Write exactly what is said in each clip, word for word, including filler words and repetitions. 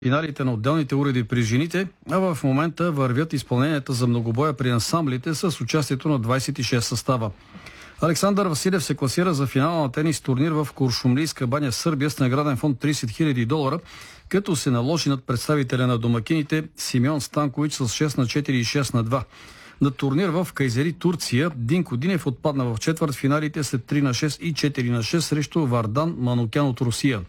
финалите на отделните уреди при жените, а в момента вървят изпълненията за многобоя при ансамблите с участието на двадесет и шест състава. Александър Василев се класира за финала на тенис турнир в Куршумлийска баня, Сърбия, с награден фонд тридесет хиляди долара, като се наложи над представителя на домакините Симеон Станкович с шест на четири и шест на два. На турнир в Кайзери, Турция, Динко Динев отпадна в четвъртфиналите след три на шест и четири на шест срещу Вардан Манукян от Русия.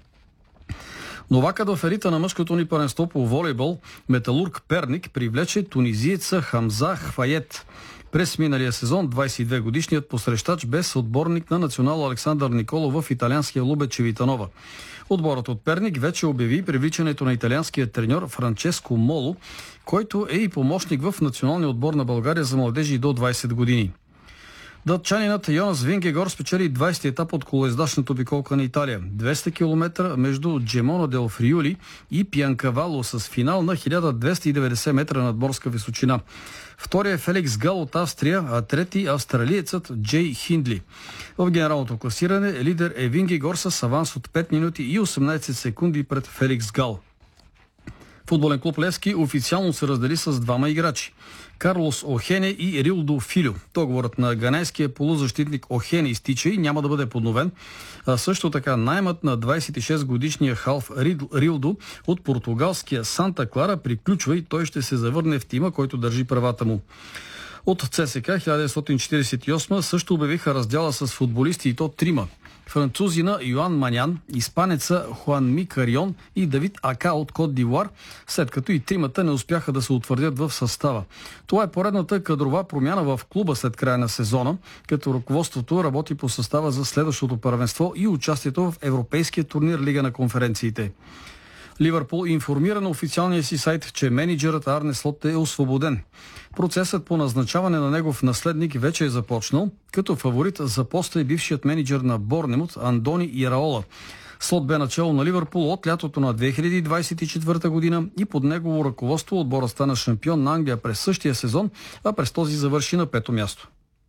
Новакът в елита на мъжкото ни първенство по волейбол, Металург Перник, привлече тунизиеца Хамза Хфает. През миналия сезон двадесет и две годишният посрещач бе съотборник на национал Александър Николов в италианския Лубе Чевитанова. Отборът от Перник вече обяви привличането на италианския треньор Франческо Моло, който е и помощник в националния отбор на България за младежи до двадесет години. Датчанинът Йонас Вингегор спечели двадесети етап от колоездачната обиколка на Италия. двеста километра между Джемоно дел Фриули и Пианкавало с финал на хиляда двеста и деветдесет метра надморска височина. Вторият е Феликс Гал от Австрия, а трети австралиецът Джей Хиндли. В генералното класиране лидер е Вингегор с аванс от пет минути и осемнадесет секунди пред Феликс Гал. Футболен клуб Левски официално се раздели с двама играчи – Карлос Охене и Рилдо Филю. Договорът на ганайския полузащитник Охене изтича и няма да бъде подновен. А също така наймът на двадесет и шест годишния халф Рилдо от португалския Санта Клара приключва и той ще се завърне в тима, който държи правата му. От ЦСКА хиляда деветстотин четиридесет и осма също обявиха раздяла с футболисти, и то трима. Французина Йоан Манян, испанеца Хуан Ми Карион и Давид Ака от Кот д'Ивуар, след като и тримата не успяха да се утвърдят в състава. Това е поредната кадрова промяна в клуба след края на сезона, като ръководството работи по състава за следващото първенство и участието в Европейския турнир Лига на конференциите. Ливърпул информира на официалния си сайт, че мениджърът Арне Слот е освободен. Процесът по назначаване на негов наследник вече е започнал, като фаворит за поста е бившият мениджър на Борнемут Андони Ираола. Слот бе начало на Ливърпул от лятото на две хиляди двадесет и четвърта година и под негово ръководство отбора стана шампион на Англия през същия сезон, а през този завърши на пето място.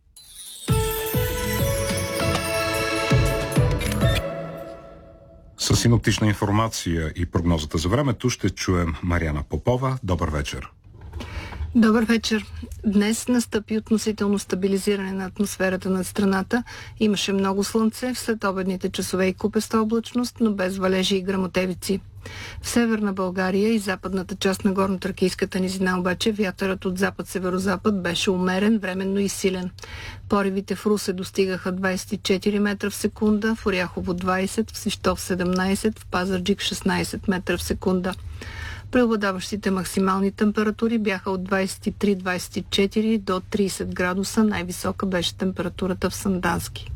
С синоптична информация и прогнозата за времето ще чуем Мариана Попова. Добър вечер. Добър вечер. Днес настъпи относително стабилизиране на атмосферата над страната. Имаше много слънце в следобедните часове и купеста облачност, но без валежи и гръмотевици. В северна България и западната част на горно-тракийската низина обаче вятърът от запад-северозапад беше умерен, временно и силен. Поривите в Русе достигаха двадесет и четири метра в секунда, в Оряхово двадесет, в Свищов седемнадесет, в Пазарджик шестнадесет метра в секунда. Преобладаващите максимални температури бяха от двадесет и три до двадесет и четири до тридесет градуса. Най-висока беше температурата в Сандански.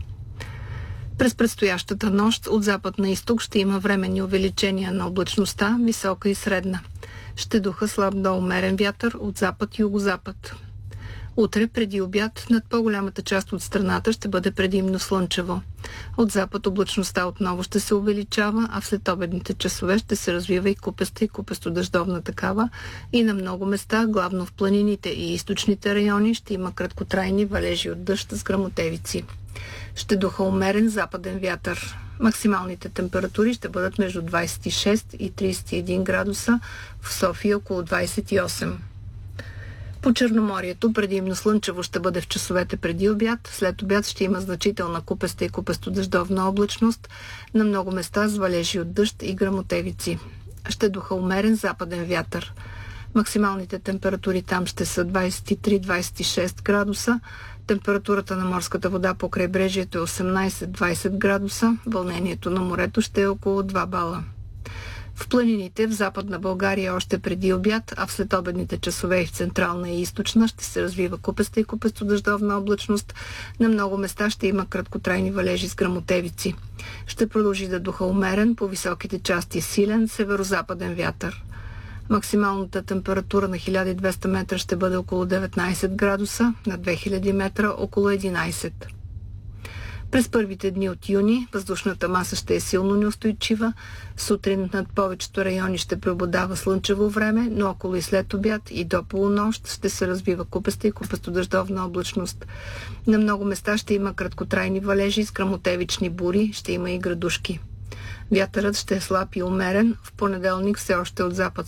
През предстоящата нощ от запад на изток ще има временни увеличения на облачността, висока и средна. Ще духа слаб до умерен вятър от запад и югозапад. Утре преди обяд над по-голямата част от страната ще бъде предимно слънчево. От запад облачността отново ще се увеличава, а в следобедните часове ще се развива и купеста и купесто-дъждовна такава, и на много места, главно в планините и източните райони, ще има краткотрайни валежи от дъжд с гръмотевици. Ще духа умерен западен вятър. Максималните температури ще бъдат между двадесет и шест и тридесет и един градуса, в София около двадесет и осем. По Черноморието предимно слънчево ще бъде в часовете преди обяд. След обяд ще има значителна купеста и купесто-дъждовна облачност, на много места с валежи от дъжд и гръмотевици. Ще духа умерен западен вятър. Максималните температури там ще са двадесет и три до двадесет и шест градуса. Температурата на морската вода по крайбрежието е осемнадесет до двадесет градуса. Вълнението на морето ще е около два бала. В планините в западна България още преди обяд, а в следобедните часове и в централна и източна ще се развива купеста и купесто-дъждовна облачност. На много места ще има краткотрайни валежи с гръмотевици. Ще продължи да духа умерен, по високите части силен северо-западен вятър. Максималната температура на хиляда и двеста метра ще бъде около деветнадесет градуса, на две хиляди метра около единадесет. През първите дни от юни въздушната маса ще е силно неустойчива. Сутрин над повечето райони ще преобладава слънчево време, но около и след обяд и до полунощ ще се развива купеста и купесто-дъждовна облачност. На много места ще има краткотрайни валежи с гръмотевични бури, ще има и градушки. Вятърът ще е слаб и умерен. В понеделник все още от запад